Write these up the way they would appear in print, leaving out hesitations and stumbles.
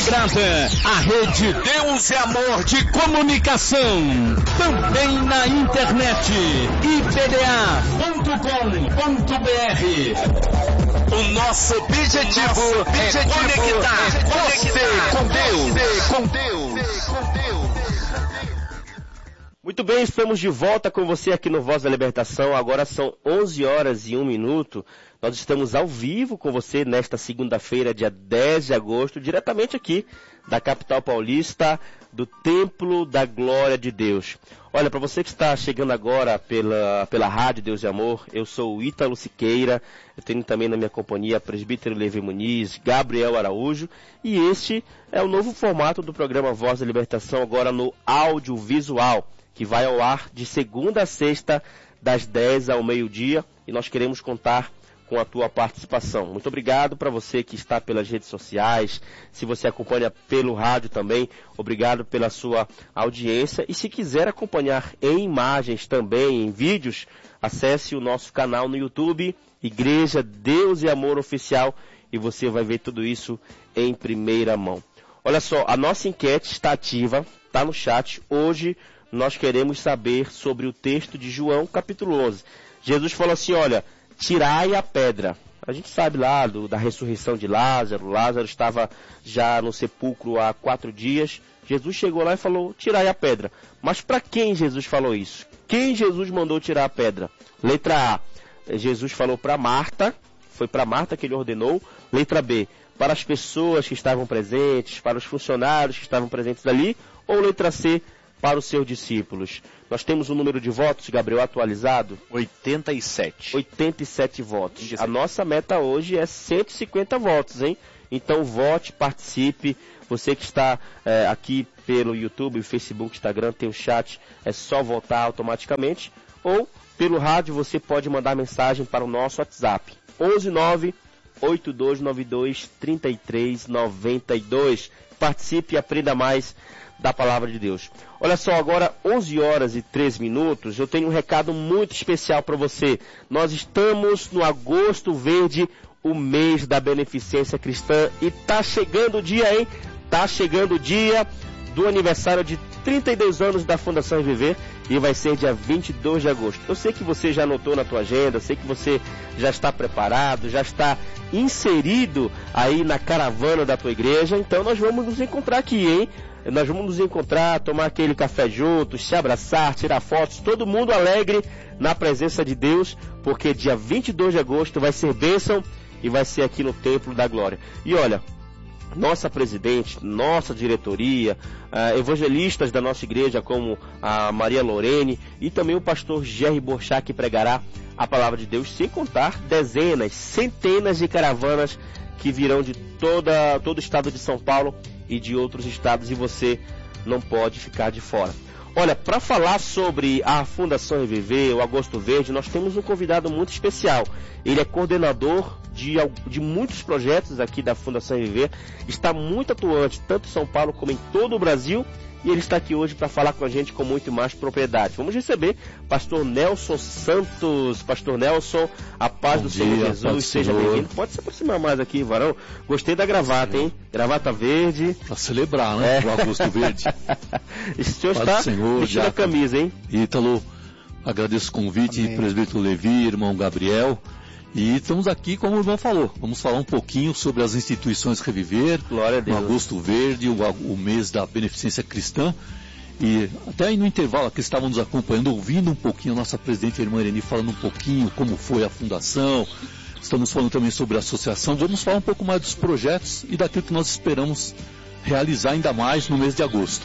integrada, a Rede Deus e Amor de Comunicação, também na internet, ipda.com.br. O nosso objetivo é conectar você com Deus. Muito bem, estamos de volta com você aqui no Voz da Libertação. Agora são 11 horas e 1 minuto. Nós estamos ao vivo com você nesta segunda-feira, dia 10 de agosto, diretamente aqui da capital paulista, do Templo da Glória de Deus. Olha, para você que está chegando agora pela Rádio Deus e Amor, eu sou o Ítalo Siqueira, eu tenho também na minha companhia presbítero Levi Muniz, Gabriel Araújo, e este é o novo formato do programa Voz da Libertação, agora no audiovisual, que vai ao ar de segunda a sexta, das 10 ao meio-dia, e nós queremos contar com a tua participação. Muito obrigado para você que está pelas redes sociais, se você acompanha pelo rádio também, obrigado pela sua audiência, e se quiser acompanhar em imagens também, em vídeos, acesse o nosso canal no YouTube, Igreja Deus e Amor Oficial, e você vai ver tudo isso em primeira mão. Olha só, a nossa enquete está ativa, está no chat. Hoje nós queremos saber sobre o texto de João, capítulo 11. Jesus falou assim, olha, tirai a pedra. A gente sabe lá da ressurreição de Lázaro. Lázaro estava já no sepulcro há 4 dias. Jesus chegou lá e falou, tirai a pedra. Mas para quem Jesus falou isso? Quem Jesus mandou tirar a pedra? Letra A, Jesus falou para Marta. Foi para Marta que ele ordenou. Letra B, para as pessoas que estavam presentes, para os funcionários que estavam presentes ali. Ou letra C, para os seus discípulos. Nós temos um número de votos, Gabriel, atualizado? 87. 87 votos. A nossa meta hoje é 150 votos, hein? Então vote, participe. Você que está aqui pelo YouTube, Facebook, Instagram, tem o chat, é só votar automaticamente. Ou pelo rádio você pode mandar mensagem para o nosso WhatsApp. 119-8292-3392. Participe e aprenda mais da palavra de Deus. Olha só, agora 11 horas e 3 minutos, eu tenho um recado muito especial para você. Nós estamos no Agosto Verde, o mês da beneficência cristã, e tá chegando o dia, hein? Tá chegando o dia do aniversário de 32 anos da Fundação Reviver, e vai ser dia 22 de agosto. Eu sei que você já anotou na tua agenda, eu sei que você já está preparado, já está inserido aí na caravana da tua igreja, então nós vamos nos encontrar aqui, hein? Nós vamos nos encontrar, tomar aquele café juntos, se abraçar, tirar fotos, todo mundo alegre na presença de Deus, porque dia 22 de agosto vai ser bênção e vai ser aqui no Templo da Glória. E olha, nossa presidente, nossa diretoria, evangelistas da nossa igreja como a Maria Lorene e também o pastor Jerry Borchá, que pregará a palavra de Deus, sem contar dezenas, centenas de caravanas que virão de todo o estado de São Paulo e de outros estados, e você não pode ficar de fora. Olha, para falar sobre a Fundação Reviver, o Agosto Verde, nós temos um convidado muito especial. Ele é coordenador de muitos projetos aqui da Fundação Reviver, está muito atuante, tanto em São Paulo como em todo o Brasil, e ele está aqui hoje para falar com a gente com muito mais propriedade. Vamos receber pastor Nelson Santos. Pastor Nelson, a paz do Senhor Jesus, seja bem-vindo. Pode se aproximar mais aqui, varão. Gostei da gravata, hein? Gravata verde. Para celebrar, né? O Agosto Verde. Esse senhor está vestindo a camisa, hein? Ítalo, agradeço o convite, presbítero Levi, irmão Gabriel. E estamos aqui, como o irmão falou, vamos falar um pouquinho sobre as instituições Reviver, Glória a Deus. O Agosto Verde, o mês da beneficência cristã. E até aí no intervalo que estavam nos acompanhando, ouvindo um pouquinho a nossa presidente, a irmã Irene, falando um pouquinho como foi a fundação. Estamos falando também sobre a associação. Vamos falar um pouco mais dos projetos e daquilo que nós esperamos realizar ainda mais no mês de agosto.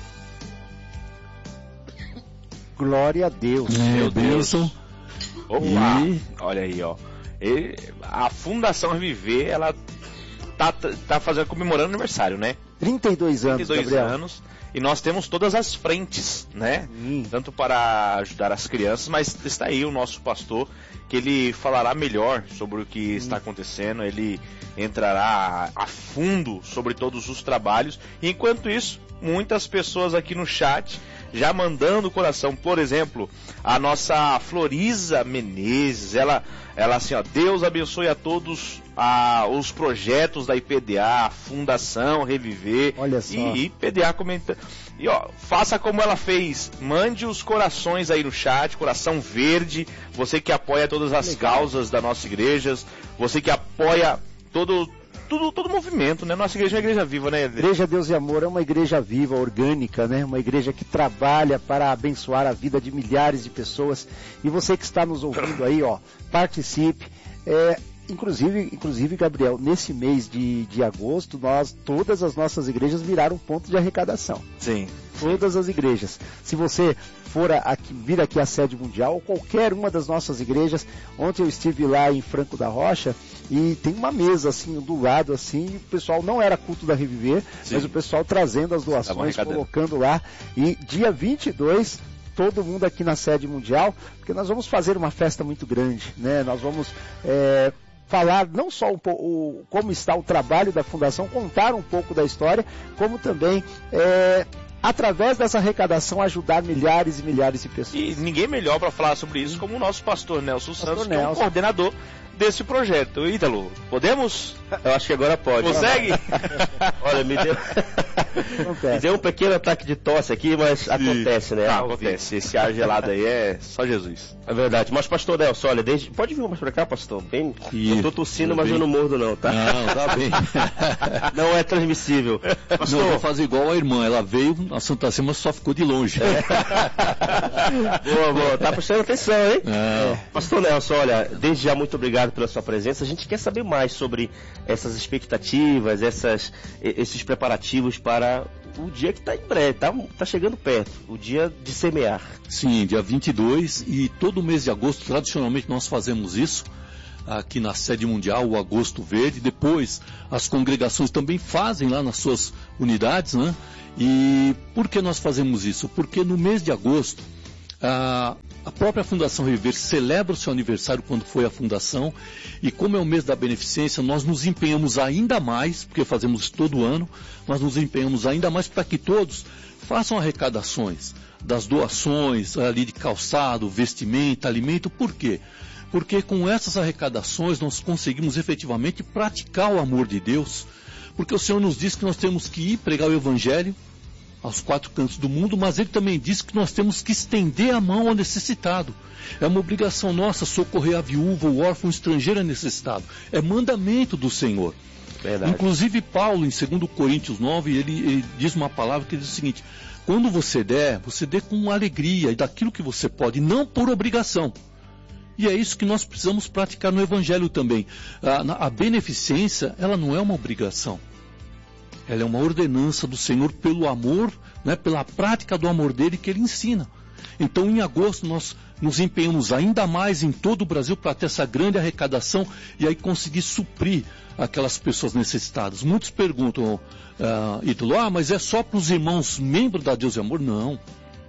Glória a Deus. Meu Deus. Opa, olha aí, ó. A Fundação Reviver, ela tá comemorando aniversário, né? 32 anos, 32 Gabriel. anos. E nós temos todas as frentes, né? Tanto para ajudar as crianças, mas está aí o nosso pastor, que ele falará melhor sobre o que está acontecendo. Ele entrará a fundo sobre todos os trabalhos. E enquanto isso, muitas pessoas aqui no chat já mandando o coração. Por exemplo, a nossa Florisa Menezes, ela assim, ó, Deus abençoe a todos os projetos da IPDA, Fundação Reviver. Olha só. E IPDA comenta. E ó, faça como ela fez, mande os corações aí no chat, coração verde, você que apoia todas as causas da nossa igreja, você que apoia todo movimento, né? Nossa igreja é uma igreja viva, né? Igreja Deus e Amor é uma igreja viva, orgânica, né? Uma igreja que trabalha para abençoar a vida de milhares de pessoas. E você que está nos ouvindo aí, ó, participe. Inclusive, Gabriel, nesse mês de agosto, todas as nossas igrejas viraram ponto de arrecadação. Sim. Todas as igrejas. Se você vir aqui à sede mundial, ou qualquer uma das nossas igrejas, ontem eu estive lá em Franco da Rocha, e tem uma mesa assim, do lado assim, e o pessoal não era culto da Reviver, sim, mas o pessoal trazendo as doações, colocando lá, e dia 22... todo mundo aqui na sede mundial, porque nós vamos fazer uma festa muito grande, né? Nós vamos falar não só como está o trabalho da Fundação, contar um pouco da história, como também, através dessa arrecadação, ajudar milhares e milhares de pessoas. E ninguém melhor para falar sobre isso como o nosso pastor Nelson Santos, que é o coordenador desse projeto. Ítalo, podemos? Eu acho que agora pode. Consegue? Olha, me deu um pequeno ataque de tosse aqui, mas acontece, né? Acontece. Esse ar gelado aí é só Jesus. É verdade. Mas, pastor Nelson, olha, pode vir mais pra cá, pastor? Bem, eu tô tossindo, mas eu não mordo não, tá? Não, tá bem. Não é transmissível. Pastor, não, vou fazer igual a irmã. Ela veio na Santa Ceia, mas só ficou de longe. Boa. Tá prestando atenção, hein? Pastor Nelson, olha, desde já muito obrigado pela sua presença. A gente quer saber mais sobre essas expectativas, esses preparativos para o dia que está em breve, tá chegando perto, o dia de semear. Sim, dia 22, e todo mês de agosto, tradicionalmente nós fazemos isso, aqui na sede mundial, o Agosto Verde. Depois as congregações também fazem lá nas suas unidades, né? E por que nós fazemos isso? Porque no mês de agosto, a própria Fundação Reviver celebra o seu aniversário quando foi a fundação, e como é o mês da beneficência, nós nos empenhamos ainda mais, porque fazemos isso todo ano, nós nos empenhamos ainda mais para que todos façam arrecadações das doações ali de calçado, vestimenta, alimento. Por quê? Porque com essas arrecadações nós conseguimos efetivamente praticar o amor de Deus, porque o Senhor nos diz que nós temos que ir pregar o Evangelho aos 4 cantos do mundo, mas Ele também diz que nós temos que estender a mão ao necessitado. É uma obrigação nossa socorrer a viúva, o órfão, o estrangeiro necessitado. É mandamento do Senhor. Verdade. Inclusive Paulo, em 2 Coríntios 9, ele diz uma palavra que diz o seguinte: quando você dê com alegria e daquilo que você pode, não por obrigação. E é isso que nós precisamos praticar no Evangelho também. A beneficência, ela não é uma obrigação. Ela é uma ordenança do Senhor pelo amor, né, pela prática do amor dele que ele ensina. Então, em agosto, nós nos empenhamos ainda mais em todo o Brasil para ter essa grande arrecadação e aí conseguir suprir aquelas pessoas necessitadas. Muitos perguntam, Ítalo, mas é só para os irmãos membros da Deus e Amor? Não.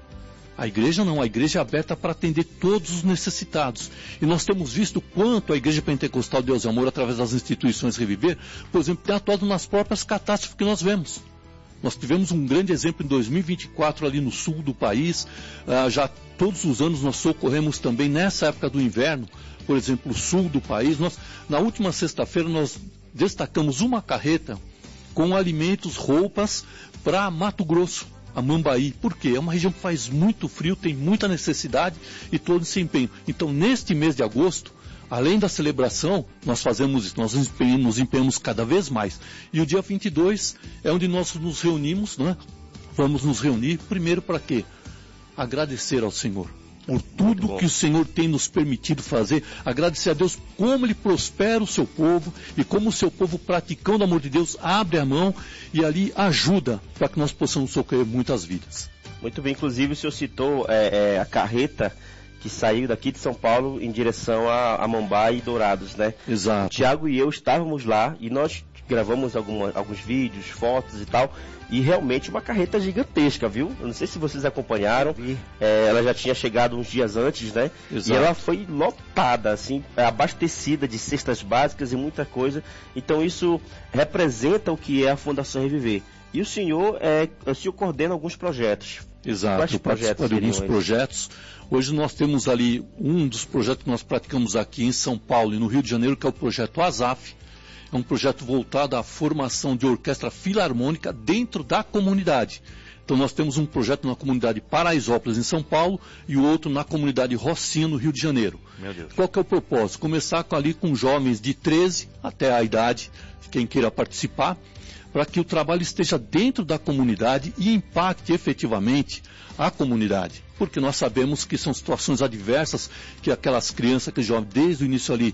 A igreja não, a igreja é aberta para atender todos os necessitados. E nós temos visto quanto a Igreja Pentecostal Deus e Amor, através das instituições Reviver, por exemplo, tem atuado nas próprias catástrofes que nós vemos. Nós tivemos um grande exemplo em 2024 ali no sul do país. Já todos os anos nós socorremos também nessa época do inverno, por exemplo, o sul do país. Na última sexta-feira nós destacamos uma carreta com alimentos, roupas para Mato Grosso, a Mambaí. Por quê? É uma região que faz muito frio, tem muita necessidade e todo esse empenho. Então, neste mês de agosto, além da celebração, nós fazemos isso, nós nos empenhamos cada vez mais. E o dia 22 é onde nós nos reunimos, né? Vamos nos reunir primeiro para quê? Agradecer ao Senhor por tudo que o Senhor tem nos permitido fazer, agradecer a Deus como Ele prospera o seu povo e como o seu povo, praticando o amor de Deus, abre a mão e ali ajuda para que nós possamos socorrer muitas vidas. Muito bem, inclusive o senhor citou a carreta que saiu daqui de São Paulo em direção a Mambaí e Dourados, né? Exato. O Tiago e eu estávamos lá e nós gravamos alguns vídeos, fotos e tal, e realmente uma carreta gigantesca, viu? Eu não sei se vocês acompanharam, ela já tinha chegado uns dias antes, né? Exato. E ela foi lotada, assim, abastecida de cestas básicas e muita coisa. Então isso representa o que é a Fundação Reviver. E o senhor coordena alguns projetos. Exato, eu participo de alguns projetos. Hoje nós temos ali um dos projetos que nós praticamos aqui em São Paulo e no Rio de Janeiro, que é o projeto ASAF. É um projeto voltado à formação de orquestra filarmônica dentro da comunidade. Então nós temos um projeto na comunidade Paraisópolis, em São Paulo, e o outro na comunidade Rocinha, no Rio de Janeiro. Meu Deus. Qual que é o propósito? Começar ali com jovens de 13 até a idade, quem queira participar, para que o trabalho esteja dentro da comunidade e impacte efetivamente a comunidade. Porque nós sabemos que são situações adversas que aquelas crianças, aqueles jovens, desde o início ali,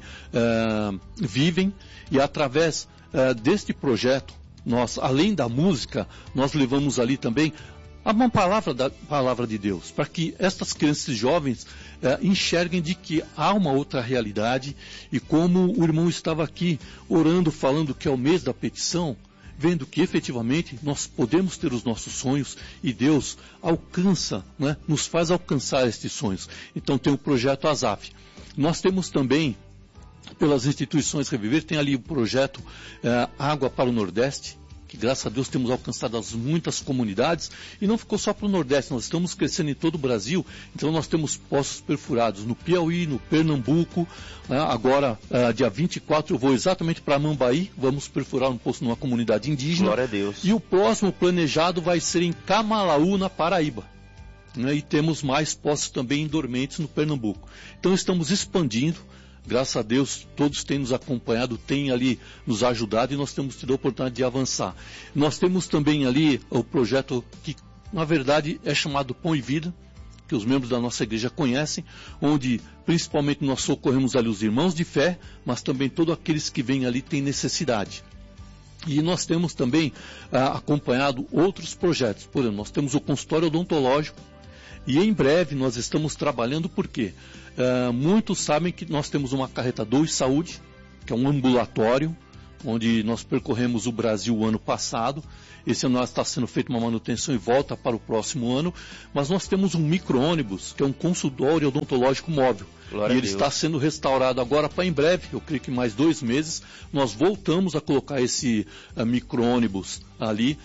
vivem, e através deste projeto, nós, além da música, nós levamos ali também uma palavra de Deus, para que estas crianças e jovens enxerguem de que há uma outra realidade, e como o irmão estava aqui orando, falando que é o mês da petição, vendo que efetivamente nós podemos ter os nossos sonhos e Deus alcança, né, nos faz alcançar estes sonhos. Então tem o projeto ASAF. Nós temos também, pelas instituições Reviver, tem ali o projeto Água para o Nordeste, que graças a Deus temos alcançado as muitas comunidades, e não ficou só para o Nordeste, nós estamos crescendo em todo o Brasil. Então nós temos poços perfurados no Piauí, no Pernambuco, agora dia 24 eu vou exatamente para Mambaí, vamos perfurar um poço numa comunidade indígena. Glória a Deus. E o próximo planejado vai ser em Camalaú, na Paraíba. E temos mais poços também em Dormentes, no Pernambuco. Então estamos expandindo. Graças a Deus, todos têm nos acompanhado, têm ali nos ajudado, e nós temos tido a oportunidade de avançar. Nós temos também ali o projeto que, na verdade, é chamado Pão e Vida, que os membros da nossa igreja conhecem, onde principalmente nós socorremos ali os irmãos de fé, mas também todos aqueles que vêm ali têm necessidade. E nós temos também acompanhado outros projetos. Por exemplo, nós temos o consultório odontológico, e em breve nós estamos trabalhando, por quê? Muitos sabem que nós temos uma carreta 2 Saúde, que é um ambulatório, onde nós percorremos o Brasil o ano passado. Esse ano está sendo feita uma manutenção e volta para o próximo ano. Mas nós temos um micro-ônibus, que é um consultório odontológico móvel. Glória e a ele Deus. Está sendo restaurado agora para em breve, eu creio que mais 2 meses, nós voltamos a colocar esse micro-ônibus ali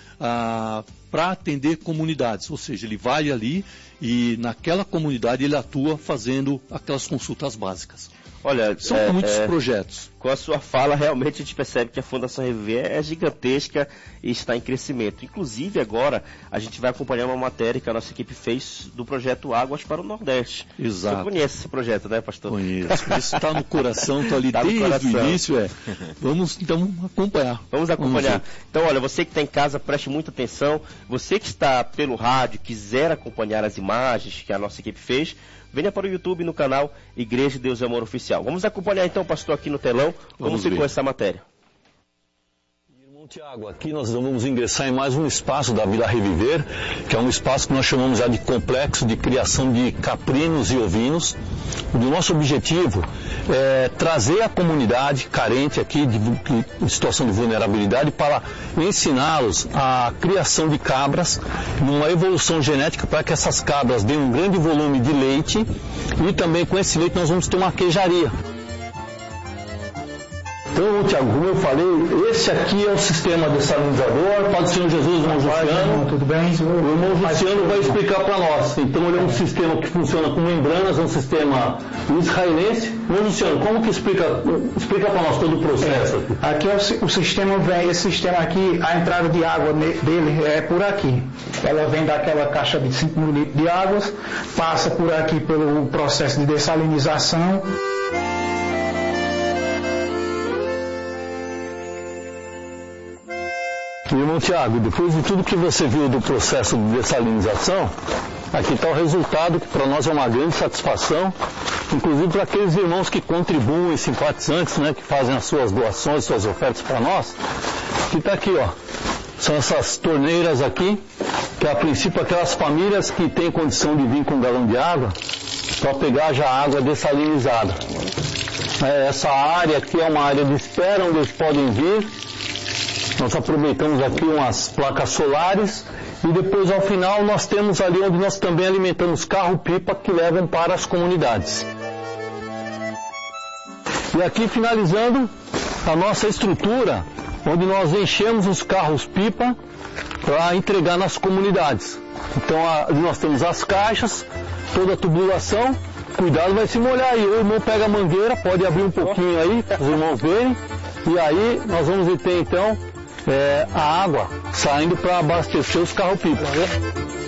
para atender comunidades. Ou seja, ele vai ali e naquela comunidade ele atua fazendo aquelas consultas básicas. Olha, São muitos projetos. Com a sua fala, realmente a gente percebe que a Fundação Reviver é gigantesca e está em crescimento. Inclusive, agora, a gente vai acompanhar uma matéria que a nossa equipe fez do projeto Águas para o Nordeste. Exato. Você conhece esse projeto, né, pastor? Conheço. Isso está no coração, está ali desde o início. Vamos, então, acompanhar. Vamos acompanhar. Então, olha, você que está em casa, preste muita atenção. Você que está pelo rádio, quiser acompanhar as imagens que a nossa equipe fez, venha para o YouTube no canal Igreja de Deus e Amor Oficial. Vamos acompanhar então, pastor, aqui no telão, como ficou essa matéria. Irmão Tiago, aqui nós vamos ingressar em mais um espaço da Vila Reviver, que é um espaço que nós chamamos já de complexo de criação de caprinos e ovinos. O nosso objetivo é trazer a comunidade carente aqui, em situação de vulnerabilidade, para ensiná-los a criação de cabras, numa evolução genética para que essas cabras deem um grande volume de leite, e também com esse leite nós vamos ter uma queijaria. Então, Tiago, como eu falei, esse aqui é o sistema dessalinizador. Pode ser o Jesus, irmão Luciano. Tudo bem? O irmão Luciano vai explicar para nós. Então, ele é um sistema que funciona com membranas, é um sistema israelense. Irmão Luciano, como que explica para nós todo o processo? Aqui é o sistema, esse sistema aqui, a entrada de água dele é por aqui. Ela vem daquela caixa de 5 mil litros de água, passa por aqui pelo processo de dessalinização. Irmão Tiago, depois de tudo que você viu do processo de dessalinização, aqui está o resultado, que para nós é uma grande satisfação, inclusive para aqueles irmãos que contribuem, simpatizantes, né, que fazem as suas doações, suas ofertas para nós, que está aqui, ó. São essas torneiras aqui, que a princípio aquelas famílias que têm condição de vir com um galão de água, para pegar já a água dessalinizada. Essa área aqui é uma área de espera, onde eles podem vir. Nós aproveitamos aqui umas placas solares e depois ao final nós temos ali onde nós também alimentamos carro-pipa que levam para as comunidades. E aqui finalizando a nossa estrutura, onde nós enchemos os carros-pipa para entregar nas comunidades. Então nós temos as caixas, toda a tubulação, cuidado, vai se molhar aí. O irmão pega a mangueira, pode abrir um pouquinho aí, para os irmãos verem, e aí nós vamos ter então a água saindo para abastecer os carros-pipa.